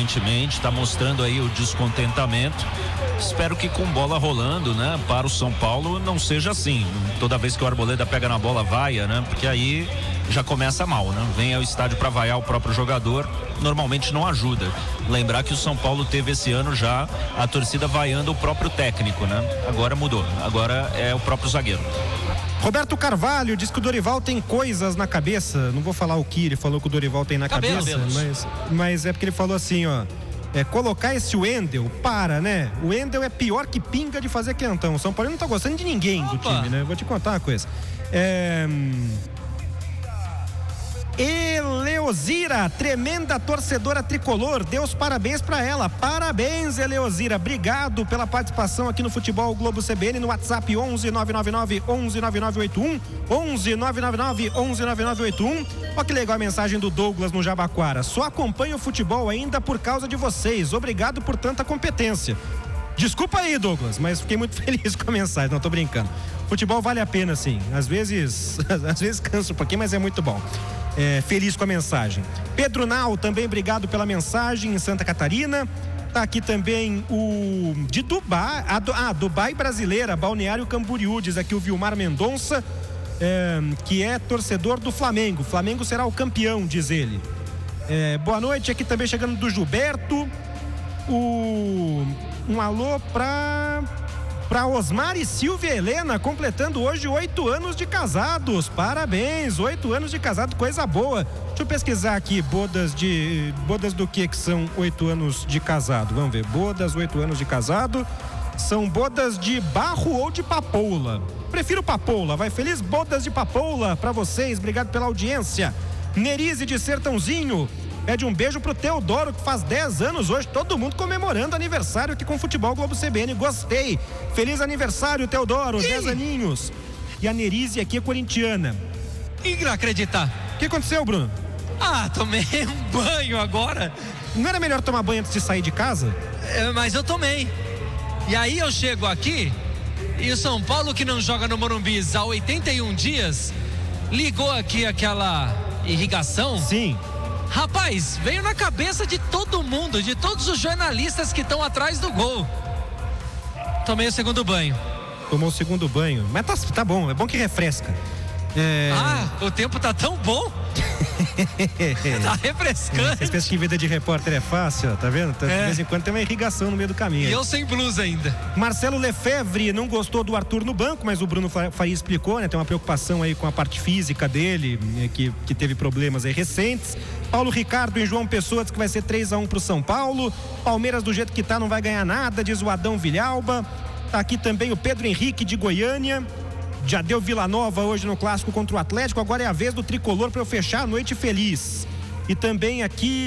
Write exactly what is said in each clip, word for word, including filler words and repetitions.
evidentemente, está mostrando aí o descontentamento. Espero que com bola rolando, né, para o São Paulo não seja assim. Toda vez que o Arboleda pega na bola, vaia, né? Porque aí já começa mal, né? Vem ao estádio para vaiar o próprio jogador, normalmente não ajuda. Lembrar que o São Paulo teve esse ano já a torcida vaiando o próprio técnico, né? Agora mudou, agora é o próprio zagueiro. Roberto Carvalho diz que o Dorival tem coisas na cabeça. Não vou falar o que ele falou que o Dorival tem na Cabelos. cabeça, mas, mas é porque ele falou assim, ó. É, colocar esse Wendel, para, né? O Wendel é pior que pinga de fazer quentão. O São Paulo não tá gostando de ninguém Opa. do time, né? Vou te contar uma coisa. É... Eleozira, tremenda torcedora tricolor, dê os parabéns pra ela. Parabéns, Eleozira, obrigado pela participação aqui no Futebol Globo C B N, no WhatsApp onze nove nove nove onze nove nove oito um, onze nove nove nove onze nove nove oito um. Olha que legal a mensagem do Douglas no Jabaquara: só acompanho o futebol ainda por causa de vocês, obrigado por tanta competência. Desculpa aí, Douglas, mas fiquei muito feliz com a mensagem, não tô brincando. Futebol vale a pena, sim. Às vezes, às vezes cansa um pouquinho, mas é muito bom. É, feliz com a mensagem. Pedro Nau, também obrigado pela mensagem, em Santa Catarina. Tá aqui também o de Dubai, a, ah, Dubai brasileira, Balneário Camboriú, diz aqui o Vilmar Mendonça, é, que é torcedor do Flamengo. O Flamengo será o campeão, diz ele. É, boa noite, aqui também chegando do Gilberto. O, um alô pra... Para Osmar e Silvia Helena, completando hoje oito anos de casados. Parabéns, oito anos de casado, coisa boa. Deixa eu pesquisar aqui, bodas de... Bodas do que que são oito anos de casado? Vamos ver, bodas, oito anos de casado. São bodas de barro ou de papoula? Prefiro papoula, vai. Feliz bodas de papoula para vocês, obrigado pela audiência. Nerise de Sertãozinho pede um beijo pro Teodoro, que faz dez anos hoje, todo mundo comemorando aniversário aqui com o Futebol Globo C B N, gostei. Feliz aniversário, Teodoro, dez aninhos. E a Nerise aqui é corintiana. Inacreditar. O que aconteceu, Bruno? Ah, tomei um banho agora. Não era melhor tomar banho antes de sair de casa? É, mas eu tomei. E aí eu chego aqui e o São Paulo, que não joga no Morumbi há oitenta e um dias, ligou aqui aquela irrigação. Sim. Rapaz, veio na cabeça de todo mundo, de todos os jornalistas que estão atrás do gol. Tomei o segundo banho. Tomou o segundo banho. Mas tá, tá bom, é bom que refresca. É... Ah, o tempo tá tão bom. Tá refrescante. Vocês pensam que vida de repórter é fácil, ó, tá vendo? De é. vez em quando tem uma irrigação no meio do caminho. E eu sem blusa ainda. Marcelo Lefebvre não gostou do Arthur no banco, mas o Bruno Faria explicou, né? Tem uma preocupação aí com a parte física dele, né? que, que teve problemas aí recentes. Paulo Ricardo em João Pessoa diz que vai ser três a um pro São Paulo. Palmeiras do jeito que tá não vai ganhar nada, diz o Adão Vilhalba. Tá aqui também o Pedro Henrique de Goiânia. Já deu Vila Nova hoje no clássico contra o Atlético, agora é a vez do tricolor para eu fechar a noite feliz. E também aqui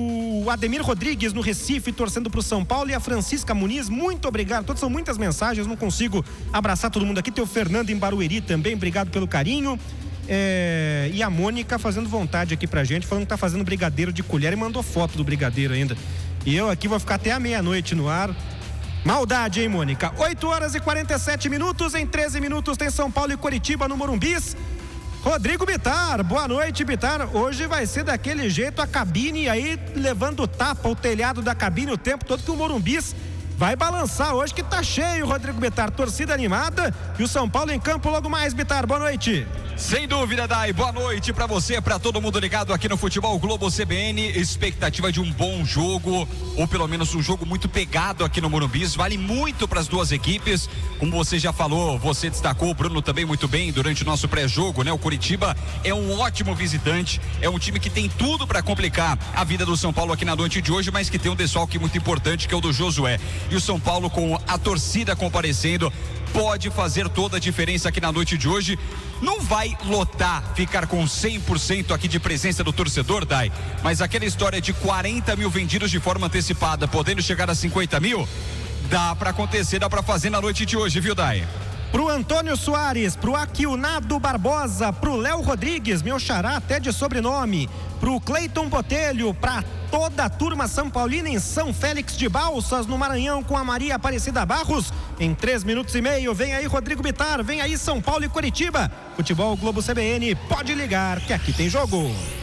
o Ademir Rodrigues no Recife torcendo pro São Paulo, e a Francisca Muniz, muito obrigado. Todas são muitas mensagens, não consigo abraçar todo mundo aqui. Tem o Fernando em Barueri também, obrigado pelo carinho. É... E a Mônica fazendo vontade aqui pra gente, falando que tá fazendo brigadeiro de colher e mandou foto do brigadeiro ainda. E eu aqui vou ficar até a meia-noite no ar. Maldade, hein, Mônica? oito horas e quarenta e sete minutos, em treze minutos tem São Paulo e Coritiba no Morumbis. Rodrigo Bitar, boa noite, Bitar. Hoje vai ser daquele jeito, a cabine aí levando tapa, o telhado da cabine o tempo todo, que o Morumbis vai balançar hoje, que tá cheio, Rodrigo Bitar. Torcida animada e o São Paulo em campo logo mais, Bitar. Boa noite. Sem dúvida, Dai, boa noite pra você, pra todo mundo ligado aqui no Futebol Globo C B N. Expectativa de um bom jogo, ou pelo menos um jogo muito pegado aqui no Morumbi. Vale muito pras duas equipes, como você já falou, você destacou, o Bruno também muito bem durante o nosso pré-jogo, né? O Coritiba é um ótimo visitante, é um time que tem tudo pra complicar a vida do São Paulo aqui na noite de hoje, mas que tem um desfalque muito importante, que é o do Josué. E o São Paulo, com a torcida comparecendo, pode fazer toda a diferença aqui na noite de hoje. Não vai lotar, ficar com cem por cento aqui de presença do torcedor, Dai, mas aquela história de quarenta mil vendidos de forma antecipada, podendo chegar a cinquenta mil, dá pra acontecer, dá pra fazer na noite de hoje, viu, Dai? Pro Antônio Soares, pro Aquilnado Barbosa, pro Léo Rodrigues, meu xará até de sobrenome, pro Cleiton Botelho, pra toda a turma São Paulina em São Félix de Balsas, no Maranhão, com a Maria Aparecida Barros. Em três minutos e meio, vem aí Rodrigo Bitar, vem aí São Paulo e Coritiba. Futebol Globo C B N, pode ligar que aqui tem jogo.